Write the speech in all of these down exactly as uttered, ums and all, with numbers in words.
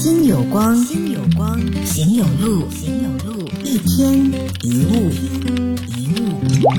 心有光，心有光，行有路，行有路，一天一物，一物。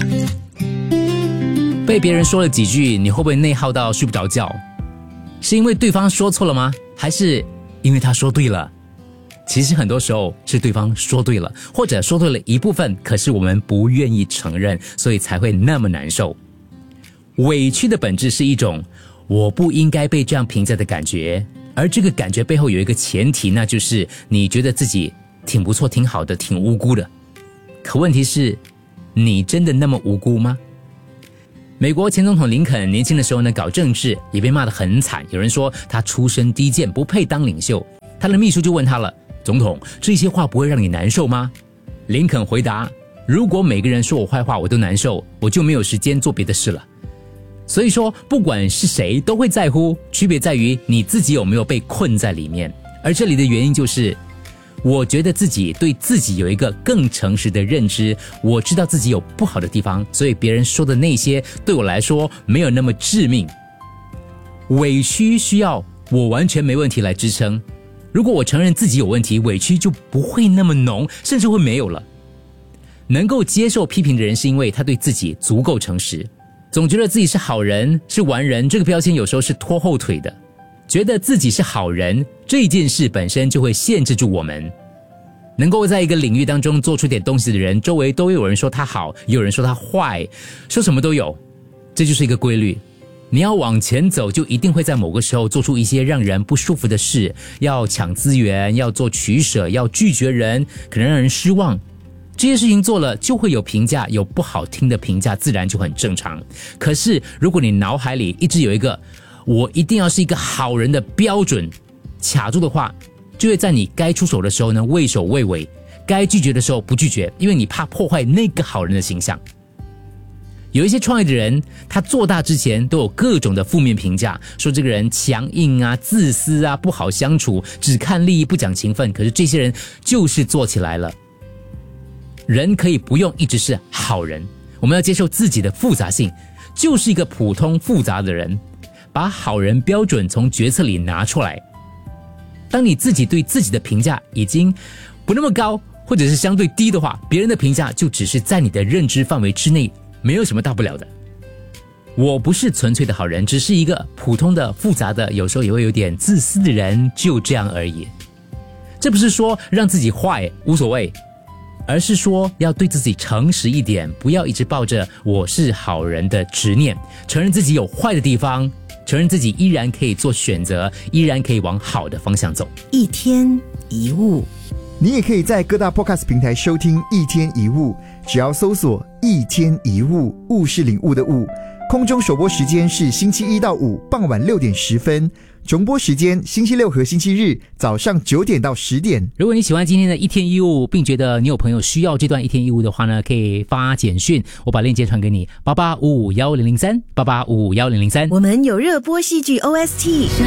被别人说了几句，你会不会内耗到睡不着觉？是因为对方说错了吗？还是因为他说对了？其实很多时候是对方说对了，或者说对了一部分，可是我们不愿意承认，所以才会那么难受。委屈的本质是一种我不应该被这样评价的感觉，而这个感觉背后有一个前提，那就是你觉得自己挺不错、挺好的、挺无辜的。可问题是，你真的那么无辜吗？美国前总统林肯年轻的时候呢，搞政治也被骂得很惨，有人说他出身低贱，不配当领袖。他的秘书就问他了，总统，这些话不会让你难受吗？林肯回答，如果每个人说我坏话我都难受，我就没有时间做别的事了。所以说不管是谁都会在乎，区别在于你自己有没有被困在里面。而这里的原因就是我觉得自己对自己有一个更诚实的认知，我知道自己有不好的地方，所以别人说的那些对我来说没有那么致命。委屈需要我完全没问题来支撑，如果我承认自己有问题，委屈就不会那么浓，甚至会没有了。能够接受批评的人是因为他对自己足够诚实，总觉得自己是好人是完人，这个标签有时候是拖后腿的。觉得自己是好人这件事本身就会限制住我们。能够在一个领域当中做出点东西的人，周围都有人说他好，也有人说他坏，说什么都有。这就是一个规律，你要往前走，就一定会在某个时候做出一些让人不舒服的事，要抢资源，要做取舍，要拒绝人，可能让人失望。这些事情做了就会有评价，有不好听的评价，自然就很正常。可是如果你脑海里一直有一个我一定要是一个好人的标准卡住的话，就会在你该出手的时候呢畏首畏尾，该拒绝的时候不拒绝，因为你怕破坏那个好人的形象。有一些创业的人，他做大之前都有各种的负面评价，说这个人强硬啊、自私啊、不好相处，只看利益不讲情分。可是这些人就是做起来了。人可以不用一直是好人，我们要接受自己的复杂性，就是一个普通复杂的人，把好人标准从决策里拿出来。当你自己对自己的评价已经不那么高，或者是相对低的话，别人的评价就只是在你的认知范围之内，没有什么大不了的。我不是纯粹的好人，只是一个普通的复杂的，有时候也会有点自私的人，就这样而已。这不是说让自己坏无所谓，而是说要对自己诚实一点，不要一直抱着我是好人的执念，承认自己有坏的地方，承认自己依然可以做选择，依然可以往好的方向走。 一天一物， 你也可以在各大 podcast 平台收听一天一物，只要搜索一天一物，物是领悟的物。空中首播时间是星期一到五傍晚六点十分，重播时间星期六和星期日早上九点到十点。 如果你喜欢今天的一天一物，并觉得你有朋友需要这段一天一物的话呢，可以发简讯，我把链接传给你，八八五五一零零三，八八五五一零零三。 我们有热播戏剧 O S T。